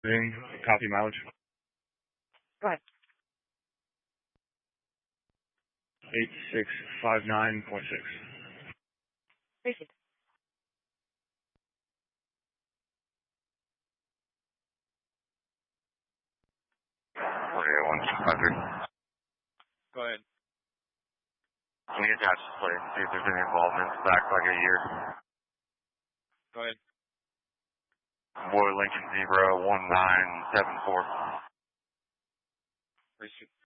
Copy mileage. Go ahead. 8659.6. Received. Okay, 1253. Go ahead. Can you attach this plate? See if there's any involvement back like a year. Go ahead. Boy Lincoln 01974. Received.